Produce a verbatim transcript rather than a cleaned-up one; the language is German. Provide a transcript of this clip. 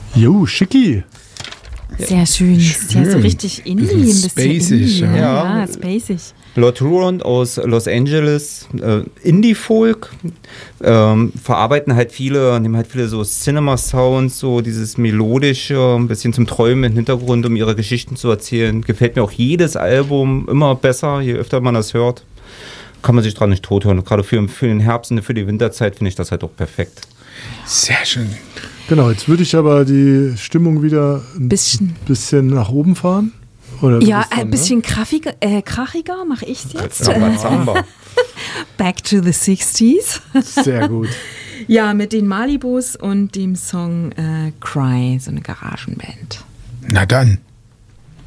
Jo, schicki. Sehr schön. schön. Ja, so richtig Indie. Ein bisschen spacig. Indie. Ja, ja spacig. Lord Huron aus Los Angeles, äh, Indie-Folk, ähm, verarbeiten halt viele, nehmen halt viele so Cinema-Sounds, so dieses melodische, ein bisschen zum Träumen im Hintergrund, um ihre Geschichten zu erzählen. Gefällt mir auch jedes Album immer besser, je öfter man das hört. Kann man sich dran nicht tot hören. Gerade für, für den Herbst und für die Winterzeit finde ich das halt auch perfekt. Sehr schön. Genau, jetzt würde ich aber die Stimmung wieder ein bisschen, bisschen nach oben fahren. Oder ja, dann, ein bisschen ne? krachiger, äh, krachiger mache ich es jetzt. Ja, Back to the sixties. Sehr gut. Ja, mit den Malibus und dem Song äh, Cry, so eine Garagenband. Na dann.